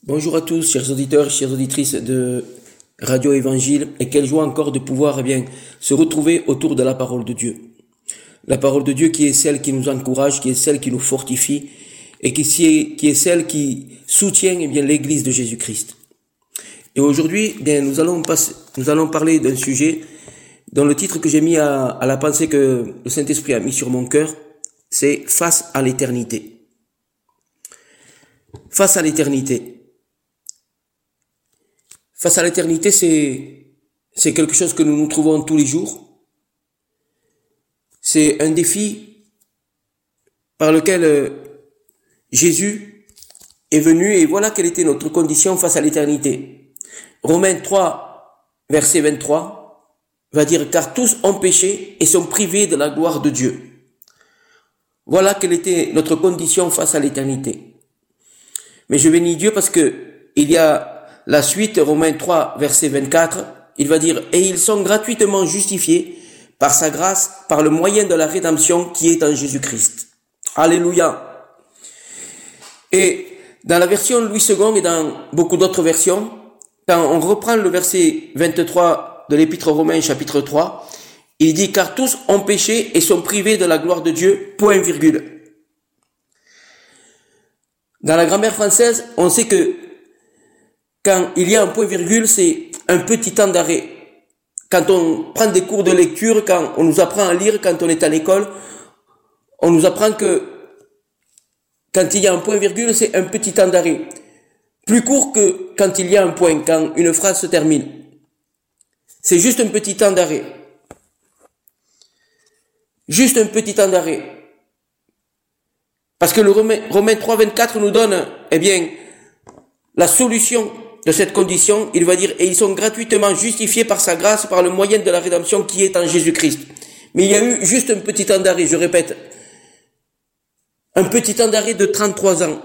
Bonjour à tous, chers auditeurs, chères auditrices de Radio Évangile, et quelle joie encore de pouvoir se retrouver autour de la parole de Dieu. La parole de Dieu qui est celle qui nous encourage, qui est celle qui nous fortifie, et qui est celle qui soutient l'Église de Jésus-Christ. Et aujourd'hui, nous allons parler d'un sujet dont le titre que j'ai mis à la pensée que le Saint-Esprit a mis sur mon cœur, c'est « Face à l'éternité ». Face à l'éternité. Face à l'éternité, c'est quelque chose que nous nous trouvons tous les jours. C'est un défi par lequel Jésus est venu, et voilà quelle était notre condition face à l'éternité. Romains 3, verset 23, va dire « Car tous ont péché et sont privés de la gloire de Dieu ». Voilà quelle était notre condition face à l'éternité. Mais je bénis Dieu parce que il y a la suite, Romains 3, verset 24, il va dire « Et ils sont gratuitement justifiés par sa grâce, par le moyen de la rédemption qui est en Jésus-Christ. » Alléluia. Et dans la version Louis II et dans beaucoup d'autres versions, quand on reprend le verset 23 de l'Épître aux Romains, chapitre 3, il dit « Car tous ont péché et sont privés de la gloire de Dieu, point virgule. » Dans la grammaire française, on sait que quand il y a un point virgule, c'est un petit temps d'arrêt. Quand on prend des cours de lecture, quand on nous apprend à lire, quand on est à l'école, on nous apprend que quand il y a un point virgule, c'est un petit temps d'arrêt. Plus court que quand il y a un point, quand une phrase se termine. C'est juste un petit temps d'arrêt. Juste un petit temps d'arrêt. Parce que le Romains 3, 24 nous donne, la solution de cette condition. Il va dire, et ils sont gratuitement justifiés par sa grâce, par le moyen de la rédemption qui est en Jésus-Christ. Mais il y a eu juste un petit temps d'arrêt, je répète. Un petit temps d'arrêt de 33 ans.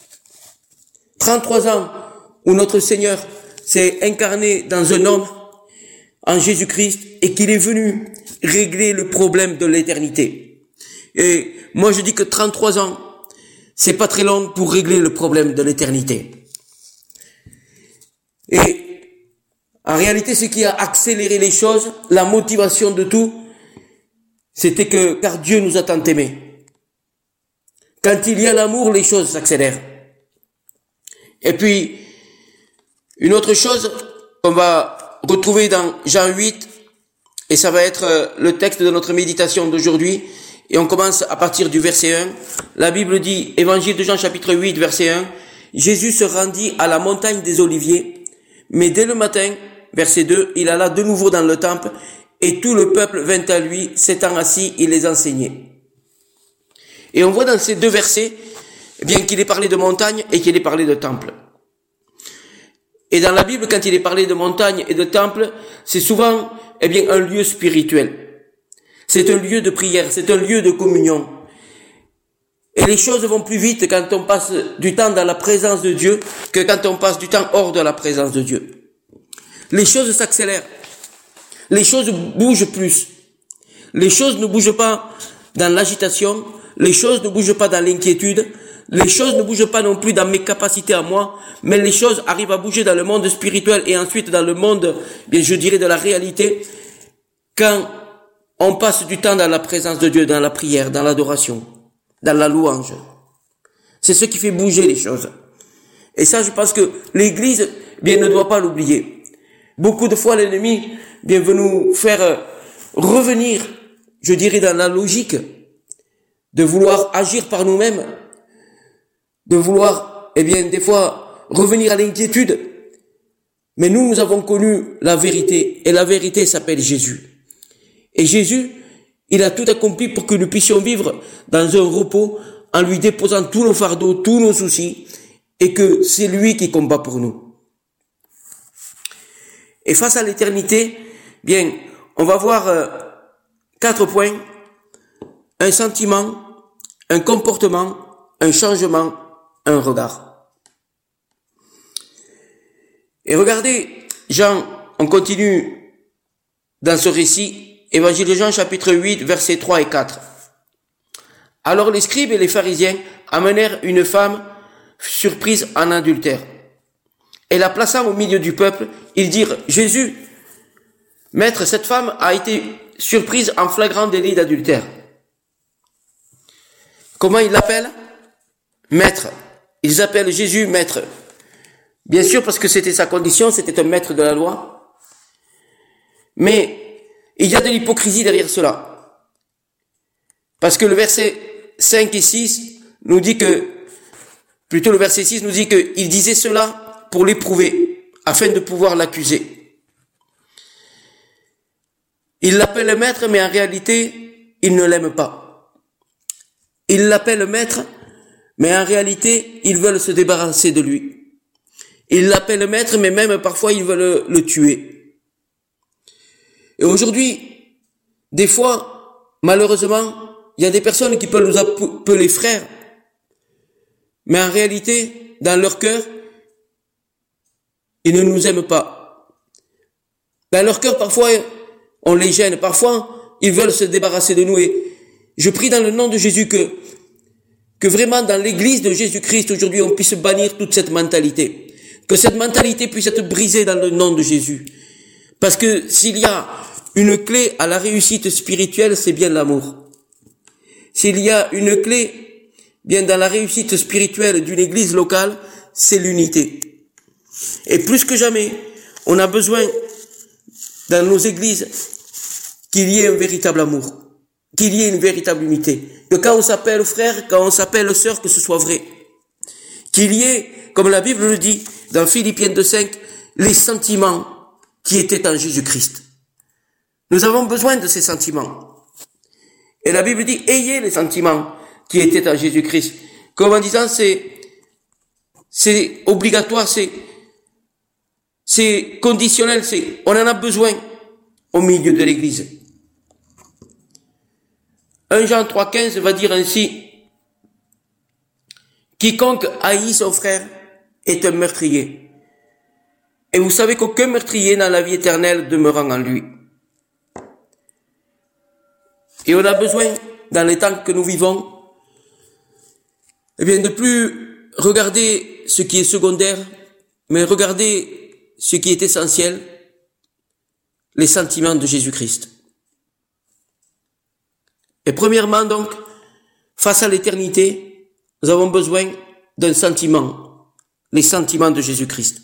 33 ans où notre Seigneur s'est incarné dans un homme, en Jésus-Christ, et qu'il est venu régler le problème de l'éternité. Et moi je dis que 33 ans, c'est pas très long pour régler le problème de l'éternité. Et en réalité, ce qui a accéléré les choses, la motivation de tout, c'était que, car Dieu nous a tant aimés. Quand il y a l'amour, les choses s'accélèrent. Et puis, une autre chose qu'on va retrouver dans Jean 8, et ça va être le texte de notre méditation d'aujourd'hui, et on commence à partir du verset 1. La Bible dit, Évangile de Jean chapitre 8, verset 1, Jésus se rendit à la montagne des Oliviers, mais dès le matin, verset 2, il alla de nouveau dans le temple, et tout le peuple vint à lui, s'étant assis, il les enseignait. Et on voit dans ces deux versets, qu'il est parlé de montagne et qu'il est parlé de temple. Et dans la Bible, quand il est parlé de montagne et de temple, c'est souvent, un lieu spirituel. C'est un lieu de prière, c'est un lieu de communion. Et les choses vont plus vite quand on passe du temps dans la présence de Dieu que quand on passe du temps hors de la présence de Dieu. Les choses s'accélèrent. Les choses bougent plus. Les choses ne bougent pas dans l'agitation. Les choses ne bougent pas dans l'inquiétude. Les choses ne bougent pas non plus dans mes capacités à moi. Mais les choses arrivent à bouger dans le monde spirituel et ensuite dans le monde, de la réalité, quand on passe du temps dans la présence de Dieu, dans la prière, dans l'adoration, dans la louange. C'est ce qui fait bouger les choses. Et ça, je pense que l'Église, ne doit pas l'oublier. Beaucoup de fois, l'ennemi, veut nous faire revenir, dans la logique de vouloir agir par nous-mêmes, de vouloir, des fois, revenir à l'inquiétude. Mais nous avons connu la vérité, et la vérité s'appelle Jésus. Et Jésus, il a tout accompli pour que nous puissions vivre dans un repos en lui déposant tous nos fardeaux, tous nos soucis, et que c'est lui qui combat pour nous. Et face à l'éternité, on va voir 4 points: un sentiment, un comportement, un changement, un regard. Et regardez, Jean, on continue dans ce récit, Évangile de Jean, chapitre 8, versets 3 et 4. Alors les scribes et les pharisiens amenèrent une femme surprise en adultère. Et la plaçant au milieu du peuple, ils dirent, Jésus, maître, cette femme a été surprise en flagrant délit d'adultère. Comment ils l'appellent? Maître. Ils appellent Jésus maître. Bien sûr, parce que c'était sa condition, c'était un maître de la loi. Mais il y a de l'hypocrisie derrière cela. Parce que le verset 5 et 6 nous dit que, plutôt le verset 6 nous dit qu'il disait cela pour l'éprouver, afin de pouvoir l'accuser. Il l'appelle maître, mais en réalité, il ne l'aime pas. Il l'appelle maître, mais en réalité, ils veulent se débarrasser de lui. Il l'appelle maître, mais même parfois, ils veulent le tuer. Et aujourd'hui, des fois, malheureusement, il y a des personnes qui peuvent nous appeler frères, mais en réalité, dans leur cœur, ils ne nous aiment pas. Dans leur cœur, parfois, on les gêne. Parfois, ils veulent se débarrasser de nous. Et je prie dans le nom de Jésus que vraiment dans l'église de Jésus-Christ, aujourd'hui, on puisse bannir toute cette mentalité. Que cette mentalité puisse être brisée dans le nom de Jésus. Parce que s'il y a une clé à la réussite spirituelle, c'est bien l'amour. S'il y a une clé, bien dans la réussite spirituelle d'une église locale, c'est l'unité. Et plus que jamais, on a besoin, dans nos églises, qu'il y ait un véritable amour, qu'il y ait une véritable unité. Que quand on s'appelle frère, quand on s'appelle sœur, que ce soit vrai. Qu'il y ait, comme la Bible le dit, dans Philippiens 2:5, les sentiments qui étaient en Jésus-Christ. Nous avons besoin de ces sentiments. Et la Bible dit, ayez les sentiments qui étaient en Jésus-Christ. Comme en disant, c'est obligatoire, c'est conditionnel, on en a besoin au milieu de l'église. 1 Jean 3,15 va dire ainsi, quiconque haït son frère est un meurtrier. Et vous savez qu'aucun meurtrier n'a la vie éternelle demeurant en lui. Et on a besoin, dans les temps que nous vivons, eh bien, de plus regarder ce qui est secondaire, mais regarder ce qui est essentiel, les sentiments de Jésus-Christ. Et premièrement, donc, face à l'éternité, nous avons besoin d'un sentiment, les sentiments de Jésus-Christ.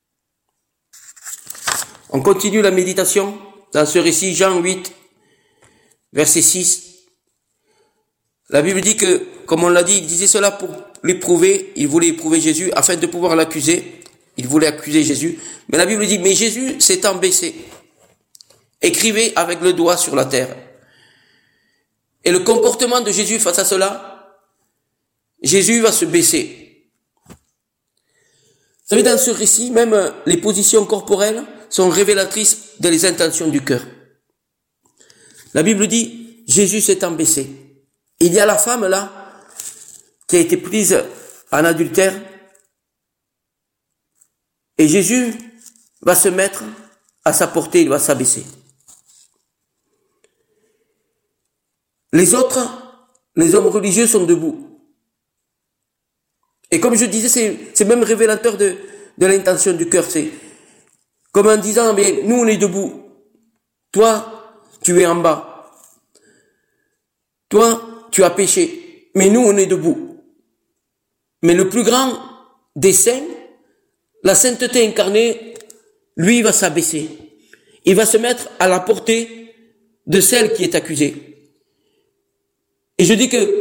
On continue la méditation dans ce récit, Jean 8, verset 6. La Bible dit que, comme on l'a dit, il disait cela pour l'éprouver, il voulait éprouver Jésus afin de pouvoir l'accuser. Il voulait accuser Jésus. Mais la Bible dit, mais Jésus s'étant baissé, écrivait avec le doigt sur la terre. Et le comportement de Jésus face à cela, Jésus va se baisser. Vous savez, dans ce récit, même les positions corporelles sont révélatrices des intentions du cœur. La Bible dit, Jésus s'étant baissé. Il y a la femme là, qui a été prise en adultère, et Jésus va se mettre à sa portée, il va s'abaisser. Les autres, les hommes religieux sont debout. Et comme je disais, c'est même révélateur de l'intention du cœur. C'est comme en disant, bien, nous on est debout. Toi, tu es en bas. Toi, tu as péché. Mais nous on est debout. Mais le plus grand des saints, la sainteté incarnée, lui va s'abaisser. Il va se mettre à la portée de celle qui est accusée. Et je dis que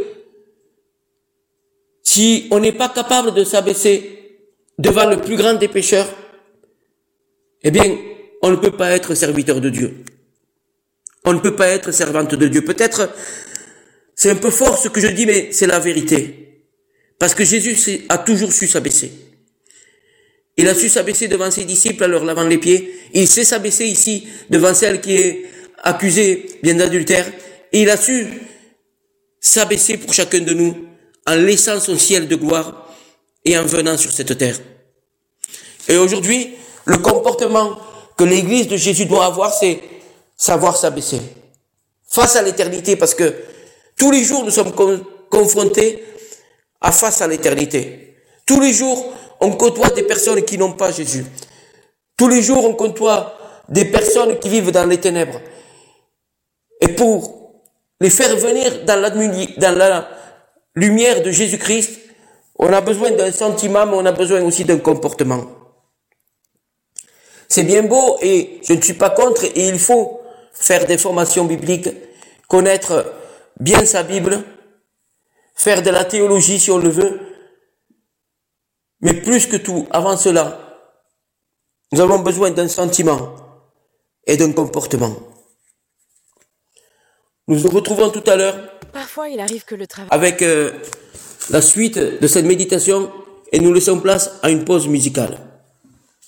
si on n'est pas capable de s'abaisser devant le plus grand des pécheurs, eh bien, on ne peut pas être serviteur de Dieu. On ne peut pas être servante de Dieu. Peut-être, c'est un peu fort ce que je dis, mais c'est la vérité. Parce que Jésus a toujours su s'abaisser. Il a su s'abaisser devant ses disciples en leur lavant les pieds. Il sait s'abaisser ici devant celle qui est accusée bien d'adultère. Et il a su s'abaisser pour chacun de nous en laissant son ciel de gloire et en venant sur cette terre. Et aujourd'hui, le comportement que l'Église de Jésus doit avoir, c'est savoir s'abaisser face à l'éternité, parce que tous les jours nous sommes confrontés face à l'éternité. Tous les jours, on côtoie des personnes qui n'ont pas Jésus. Tous les jours, on côtoie des personnes qui vivent dans les ténèbres. Et pour les faire venir dans la lumière de Jésus-Christ, on a besoin d'un sentiment, mais on a besoin aussi d'un comportement. C'est bien beau et je ne suis pas contre et il faut faire des formations bibliques, connaître bien sa Bible, faire de la théologie si on le veut. Mais plus que tout, avant cela, nous avons besoin d'un sentiment et d'un comportement. Nous nous retrouvons tout à l'heure. Parfois, il arrive que le travail... Avec la suite de cette méditation et nous laissons place à une pause musicale.